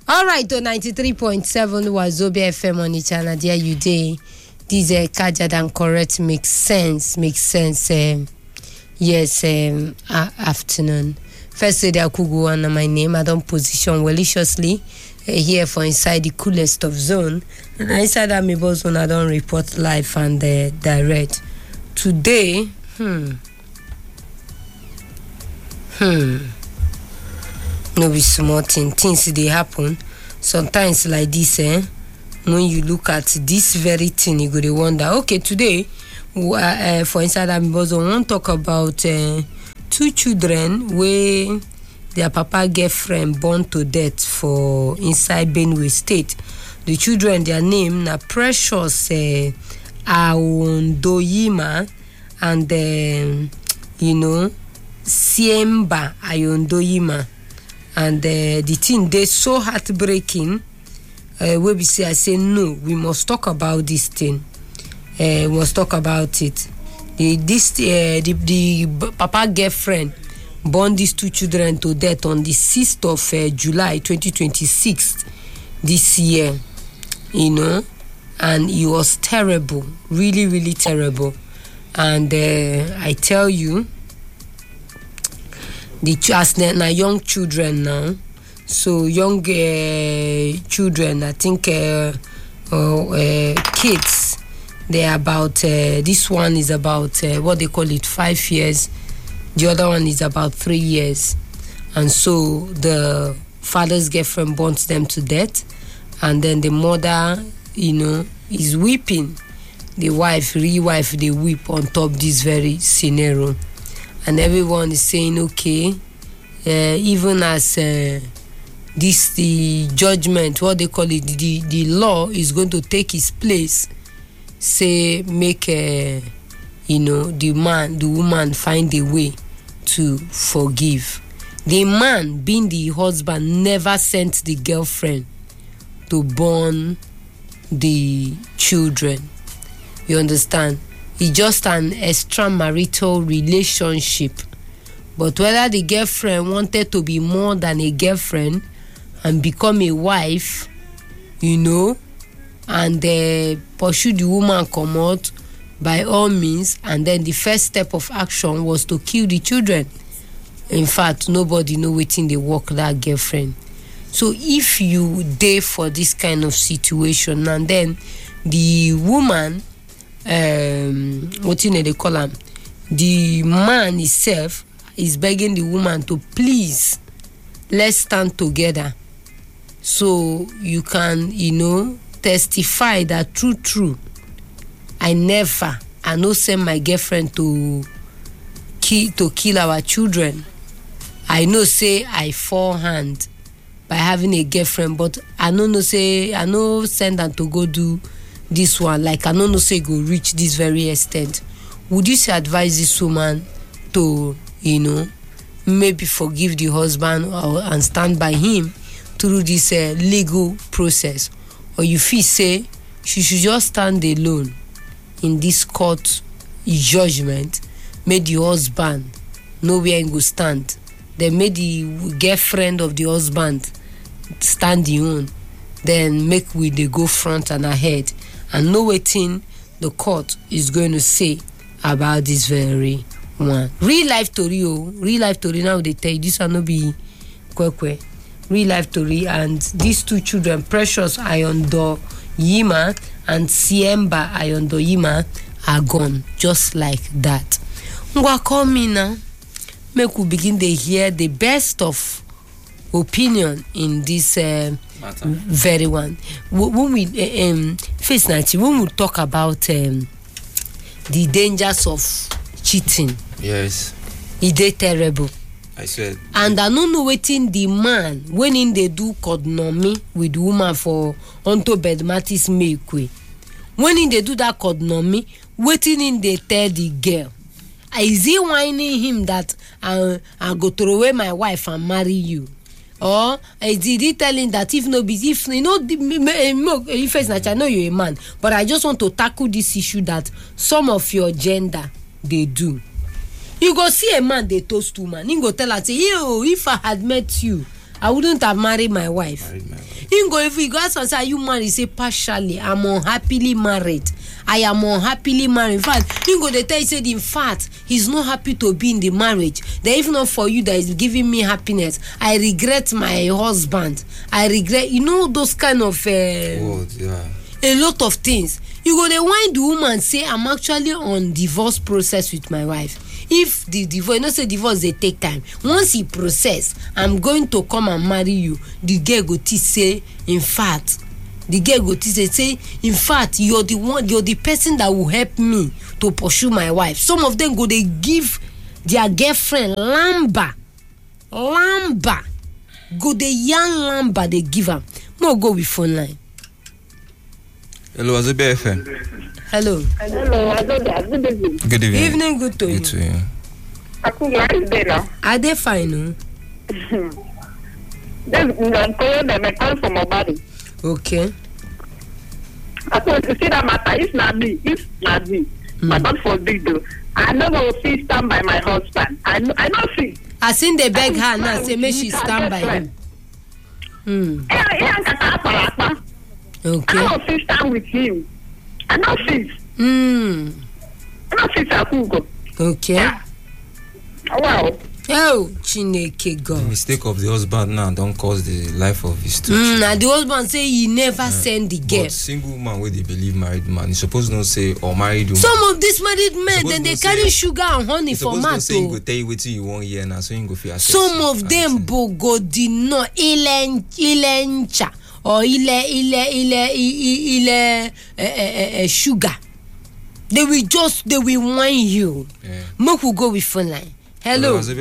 All right, to 93.7 Wazobia FM on the channel. There you day. This Kajad and correct makes sense. Afternoon. First day I could go under my name. I don't position maliciously here for inside the coolest of zone. And inside that Amiibo zone, I don't report live and direct. Today, no be small things they happen. Sometimes like this, when you look at this very thing, you go to wonder, okay, today, for inside that Amiibo zone, I want to talk about two children where their papa girlfriend born to death for inside Benue State. The children, their name na Precious Ayondoyima and Siemba Ayondoyima. And the thing they so heartbreaking. Where we say, I say no, we must talk about this thing. We must talk about it. The papa girlfriend born these two children to death on the 6th of July 2026 this year, and it was terrible, really, really terrible. And I tell you, as now young children now, so young children, I think kids. They're about, this one is about, what they call it, 5 years. The other one is about 3 years. And so the father's girlfriend burns them to death. And then the mother, is weeping. The wife, they weep on top this very scenario. And everyone is saying, okay, even as this, the judgment, what they call it, the law is going to take its place. Say make the woman find a way to forgive. The man, being the husband, never sent the girlfriend to born the children. You understand? It's just an extramarital relationship. But whether the girlfriend wanted to be more than a girlfriend and become a wife, and pursue the woman come out, by all means, and then the first step of action was to kill the children. In fact, nobody know wetin dey work that girlfriend. So if you dey for this kind of situation, and then the woman, wetin they call am, the man himself is begging the woman to please, let's stand together, so you can, testify that true, I no send my girlfriend to kill our children. I know say I forehand by having a girlfriend, but I no send them to go do this one. Like I no say go reach this very extent. Would you say advise this woman to maybe forgive the husband and stand by him through this legal process? Or you feel say she should just stand alone in this court judgment, make the husband know where he go stand, then make the girlfriend of the husband stand the own, then make we they go front and ahead and know wetin the court is going to say about this very one. Real life story, now they tell you this will not be kwekwe. Real life story. And these two children, Precious Ayondoyima and Siemba Ayondoyima, are gone just like that. Ngwa call me now. Make we begin to hear the best of opinion in this very one. When we face night, when we talk about the dangers of cheating, yes, it is terrible. I said, and I don't know wetin the man when in they do cognomy with the woman for onto bedmatis make. When in they do that cognomy, wetin in they tell the girl? Is he whining him that I go throw away my wife and marry you? Or did he tell him that if I know you're a man, but I just want to tackle this issue that some of your gender they do. You go see a man they toast woman, he go tell her say, if I had met you I wouldn't have married my wife. If you go ask and say, are you married? Say partially. I'm unhappily married. I am unhappily married. In fact, they tell you, said, in fact, he's not happy to be in the marriage. That if not for you that is giving me happiness, I regret my husband. I regret, those kind of a lot of things. You go, they wind the woman say, I'm actually on divorce process with my wife. If the divorce, say divorce, they take time. Once he process, I'm going to come and marry you. The girl go to say, in fact, in fact, you're the person that will help me to pursue my wife. Some of them go, they give their girlfriend lamba. Go, the young lamba, they give her. No, go with phone line. Hello, Azobia FM. Hello. Azobia. Good evening. Good evening. Evening, good to you. Good to you. Are they fine? No? I'm calling them. I call from my body. Okay. I thought you see that matter. It's not me. But not for big though. I never see stand by my husband. I know see. I seen they beg her now. Say make she stand by him. Okay. I don't see stand with him. I don't see. I don't see Akugo. Okay. Yeah. Wow. Oh, Chineke God. The mistake of the husband now don't cause the life of his two children. Now the husband say he never send the girl. But single man where they believe married man, he's supposed to not say or married woman. Some of these married men, then they carry sugar and honey for man. Say he go tell you what you want here now, so you go feel. Some of them go did not ilencha or ile sugar. They will whine you. Make we go with phone line. Hello. Hello,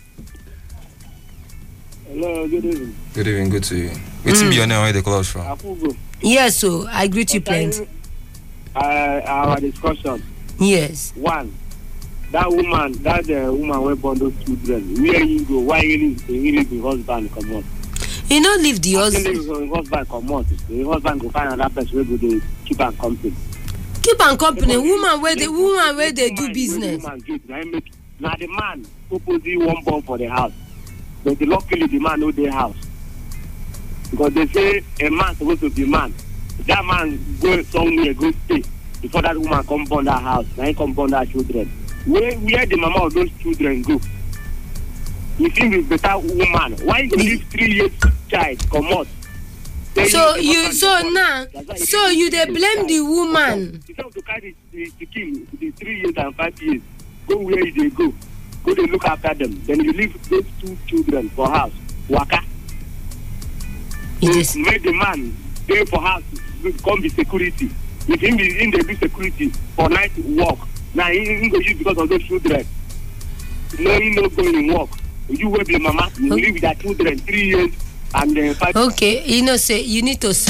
good evening. Good evening, good to you. What's be your name? Where the call from? Akugo. Yes, so I greet you plenty. Our discussion. Yes. One, that woman will born those children. Where you go? Why you leave the husband come out? You don't leave the husband. The husband come out. The husband go find another person who go keep and company. Keep and company. Woman where they do business. Now the man supposedly one born for the house, but luckily the man know their house. Because they say a man supposed to be man. That man go somewhere, go stay before that woman come born that house. Now he come born that children. Where the mama of those children go? You think it's better woman? Why you leave 3 years child come out? So you they blame the woman. You have to carry the king the 3 years and 5 years. Go where they go. Go to look after them. Then you leave those 2 children for house. Waka. Yes. Make the man pay for house come be security. If him is in the do security for night work. Now he go use because of those children. No, he no going work. You will be mama. You live with that children 3 years and 5. Okay, say you need to.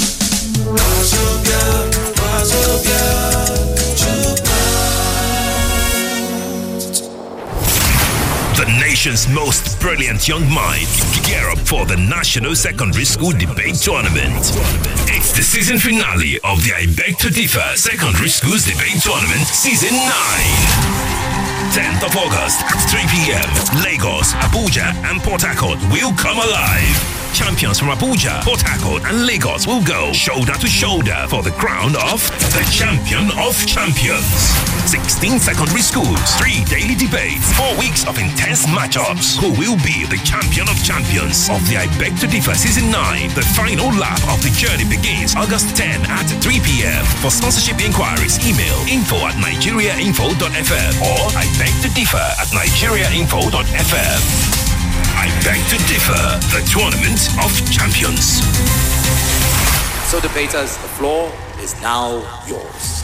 The nation's most brilliant young mind gear up for the National Secondary School Debate Tournament. It's the season finale of the I Beg to Differ Secondary Schools Debate Tournament Season 9. 10th of August at 3 p.m. Lagos, Abuja, and Port Harcourt will come alive. Champions from Abuja, Port Harcourt, and Lagos will go shoulder to shoulder for the crown of the Champion of Champions. 16 secondary schools, 3 daily debates, 4 weeks of intense matchups. Who will be the Champion of Champions of the I Beg to Differ Season 9? The final lap of the journey begins August 10 at 3 p.m. For sponsorship inquiries, email info@nigeriainfo.fm or I Beg to Differ @nigeriainfo.fm. I Beg to Differ, the Tournament of Champions. So debaters, the floor is now yours.